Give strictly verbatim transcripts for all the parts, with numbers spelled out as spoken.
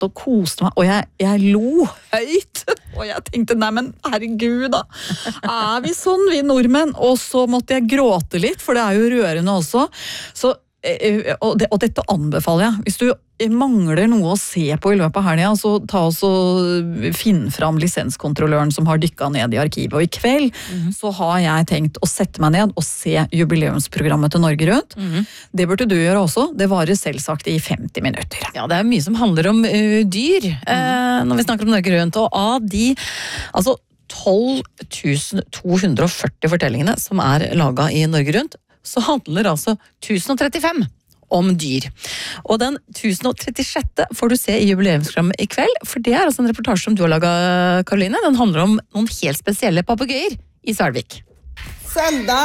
satt og koste meg, og jeg, jeg lo høyt. Og jeg tenkte, nei, men herregud da, er vi sånn, vi nordmenn? Og så måtte jeg gråte litt, for det er jo rørende også. Så, og, det, og dette anbefaler jeg. Hvis du mangler noe å se på i løpet av helgen, så ta oss og finn fram lisenskontrolløren som har dykket ned i arkivet. Og i kveld mm-hmm. så har jeg tenkt å sette meg ned og se jubileumsprogrammet til Norge Rundt. Mm-hmm. Det burde du gjøre også. Det varer selvsagt i femti minutter. Ja, det er mye som handler om uh, dyr mm-hmm. uh, når vi snakker om Norge Rundt. Og av de, altså tolv tusen to hundre og førti fortellingene som er laget i Norge Rundt, så handler altså tusen og trettifem om dyr. Og den tusen og trettisjette får du se i jubileumsprogrammet i kveld, for det er altså en reportasje som du har laget, Karoline. Den handler om noen helt spesielle papegøyer i Svelvik. Selda!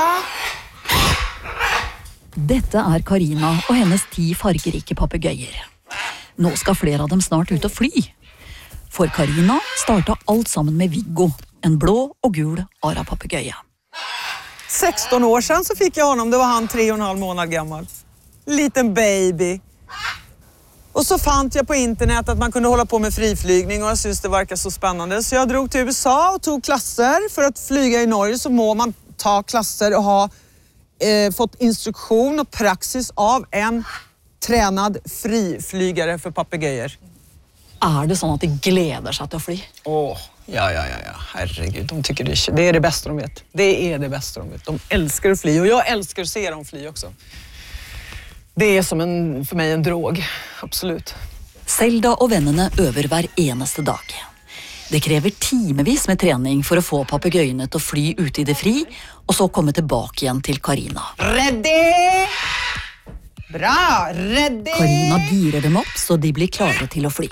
Dette er Karina og hennes ti fargerike papegøyer. Nå skal flere av dem snart ut og fly. For Karina startet alt sammen med Viggo, en blå og gul Ara-papegøye. sexton år sedan så fick jag honom, det var han tre och en halv månad gammal. Liten baby. Och så fann jag på internet att man kunde hålla på med friflygning och jag syns det verkar så spännande. Så jag drog till U S A och tog klasser. För att flyga i Norge så må man ta klasser och ha eh, fått instruktion och praxis av en tränad friflygare för papegøyer. Er det sånn at de gleder seg til å fly? Åh, ja, ja, ja, ja. Herregud, de tycker det är, det är det bästa de vet. Det är det bästa de vet. De älskar att fly och jag älskar att se dem fly också. Det är som en, för mig en drog, absolut. Selda og vennene øver hver eneste dag. Det krever timevis med trening for å få papegøyene til å fly ute i det fri, og så komme tilbake igjen til Karina. Ready! Bra, ready! Karina girer dem opp, så de blir klare til å fly.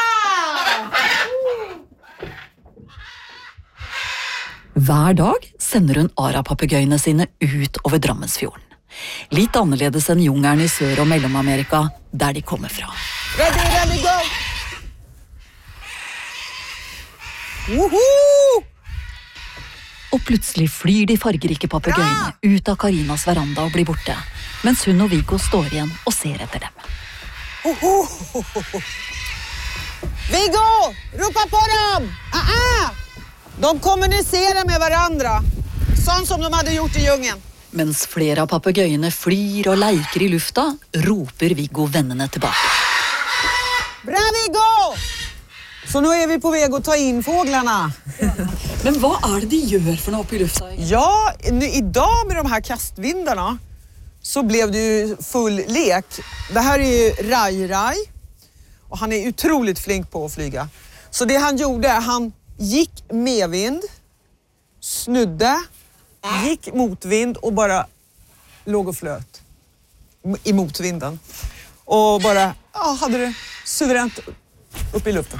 Hver dag sender hun Ara-papegøyene sine ut over Drammensfjorden. Litt annerledes enn jungelen i Sør- og Mellom-Amerika, der de kommer fra. Ready, ready, go! Woohoo! Og plutselig flyr de fargerike papegøyene ut av Karinas veranda og blir borte, mens hun og Viggo står igjen og ser etter dem. Woohoo! Viggo! Ropa på dem! Ah, ah! De kommuniserer med hverandre, sånn som de hadde gjort i jungen. Mens flere av papegøyene flyr og leker i lufta, roper Viggo vennene tilbake. Bra, Viggo! Så nå er vi på vei å ta inn fåglene. Men hva er det de gjør for noe oppe i lufta? Ja, nu, idag med de her kastvindarna så blev det ju full lek. Det här är ju Rai Rai och han är otroligt flink på att flyga. Så det han gjorde, han gick med vind, snudde, gick mot vind och bara låg och flöt i motvinden. Och bara ja, hade det suveränt upp i luften.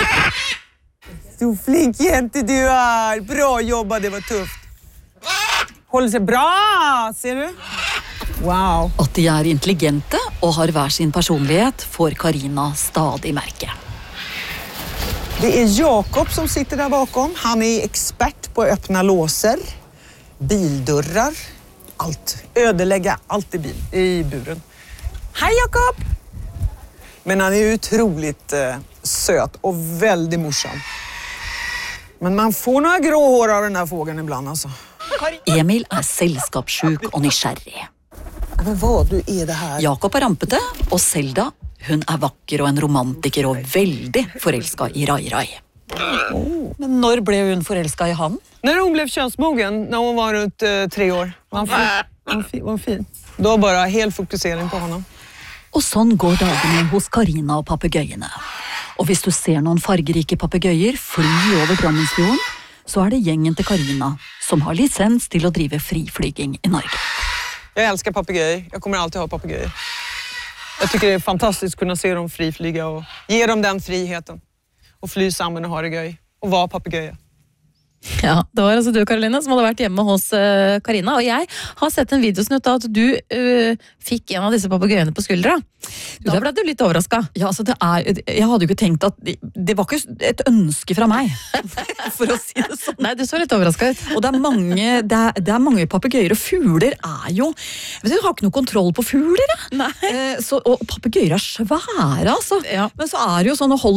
Så flink jente du är. Bra jobbat, det var tufft. Håller sig bra, ser du? Wow. At de er intelligente og har hver sin personlighet får Karina stadig merke. Det är Jakob som sitter där bakom. Han är expert på att öppna låser, bildörrar, allt. Ödelägga allt i, bil, i buren. Hej Jakob! Men han är otroligt eh, söt och väldigt morsan. Men man får några grå hår av den här fågeln ibland alltså. Emil er selskapssjuk og nysgjerrig. Men vad du är det här? Jakob er rampete, og Selda, hun er vakker og en romantiker og veldig forelsket i Rai Rai. Oh. Men når ble hun forelsket i han? När hon blev könsmogen, när hon var runt eh, tre år. Var han fin? Var han fin? Var han fin? Då bara helt fokusering på honom. Og sånn går dagene hos Karina og papegøyene. Og hvis du ser noen fargerike papegøyer fly over Drammensfjorden, så er det gjengen til Karina som har lisens til å drive friflyging i Norge. Jag älskar papegøyer. Jag kommer alltid ha papegøyer. Jag tycker det är fantastiskt att kunna se dem friflyga och ge dem den friheten. Och fly sammen och ha det göj. Och vara papegøyer. Ja, det var altså du, Karoline, som hadde vært hjemme hos uh, Karina, og jeg har sett en videosnutt av at du uh, fikk en av disse papegøyene på skuldra. Da ble du litt overrasket. Ja, altså det er, jeg hadde jo ikke tenkt at det var ikke et ønske fra meg, for å si det sånn. Nei, du så litt overrasket ut. Og det er mange, det er, det er mange papegøyer, og fugler er jo, jeg vet, jeg har ikke noe kontroll på fugler, jeg. Nei. Eh, så, og papegøyer er svære, altså. Ja. Men så er det jo sånn, å holde